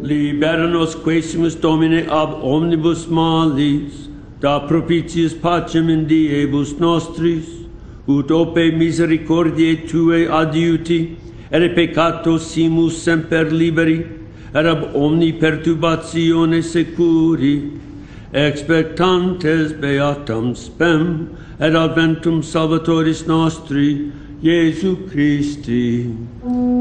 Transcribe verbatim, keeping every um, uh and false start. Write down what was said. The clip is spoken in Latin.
Libera nos quaesimus Domine ab omnibus malis, da propitiis pacem in diebus nostris, ut ope misericordiae Tuae adiuti, ere peccatos simus semper liberi, et ab omni perturbatione securi, expectantes beatam spem, et adventum Salvatoris nostri, Iesu Christi.